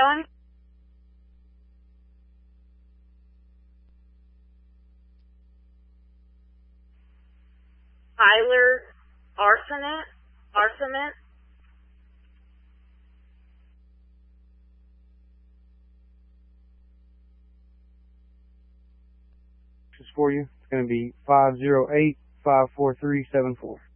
doing? Tyler Arsenet? For you. It's going to be 508-543-74.